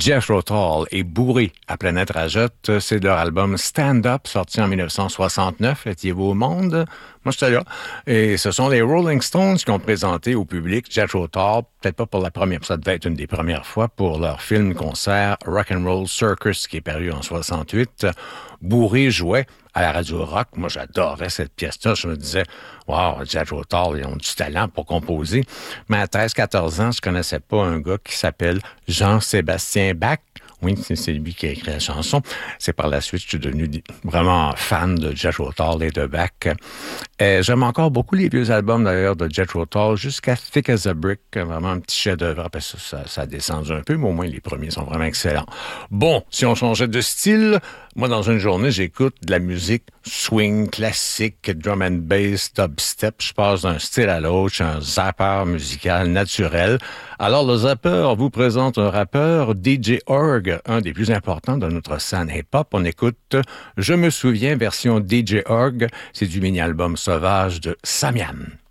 Jethro Tull et Bourré à Planète Rajotte. C'est leur album Stand Up, sorti en 1969. Étiez-vous au monde? Moi, j'étais là. Et ce sont les Rolling Stones qui ont présenté au public Jethro Tull, peut-être pas pour la première, ça devait être une des premières fois, pour leur film-concert Rock'n'Roll Circus, qui est paru en 68. Bourré jouait à la radio rock. Moi, j'adorais cette pièce-là. Je me disais, wow, Jethro Tull, ils ont du talent pour composer. Mais à 13-14 ans, je connaissais pas un gars qui s'appelle Jean-Sébastien Bach. Oui, c'est lui qui a écrit la chanson. C'est par la suite, je suis devenu vraiment fan de Jethro Tull et de Bach. J'aime encore beaucoup les vieux albums, d'ailleurs, de Jethro Tull, jusqu'à Thick as a Brick, vraiment un petit chef-d'œuvre. Après ça a descendu un peu, mais au moins les premiers sont vraiment excellents. Bon, si on changeait de style, moi, dans une journée, j'écoute de la musique swing, classique, drum and bass, dubstep. Je passe d'un style à l'autre, je suis un zapper musical naturel. Alors, le zapper vous présente un rappeur, DJ Org, un des plus importants de notre scène hip-hop. On écoute Je me souviens, version DJ Org. C'est du mini-album Sauvage de Samian.